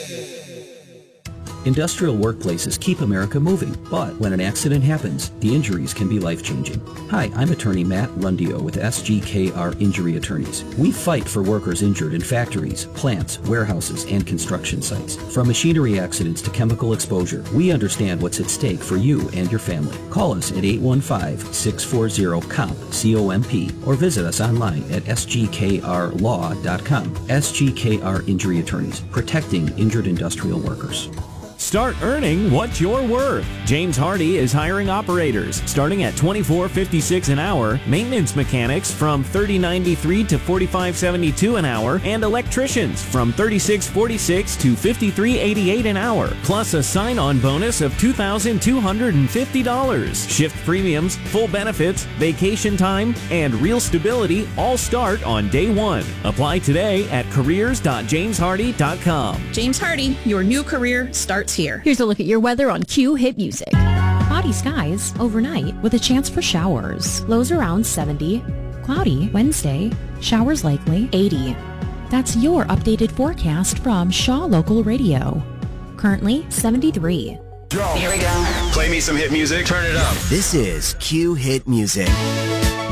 Industrial workplaces keep America moving, but when an accident happens, the injuries can be life-changing. Hi, I'm attorney Matt Rundio with SGKR Injury Attorneys. We fight for workers injured in factories, plants, warehouses, and construction sites. From machinery accidents to chemical exposure, we understand what's at stake for you and your family. Call us at 815-640-COMP, C-O-M-P, or visit us online at sgkrlaw.com. SGKR Injury Attorneys, protecting injured industrial workers. Start earning what you're worth. James Hardy is hiring operators starting at $24.56 an hour, maintenance mechanics from $30.93 to $45.72 an hour, and electricians from $36.46 to $53.88 an hour, plus a sign-on bonus of $2,250. Shift premiums, full benefits, vacation time, and real stability all start on day one. Apply today at careers.jameshardy.com. James Hardy, your new career starts here. Here's a look at your weather on Q Hit Music. Cloudy skies overnight with a chance for showers. Lows around 70. Cloudy Wednesday. Showers likely 80. That's your updated forecast from Shaw Local Radio. Currently 73. Here we go. Play me some hit music. Turn it up. This is Q Hit Music.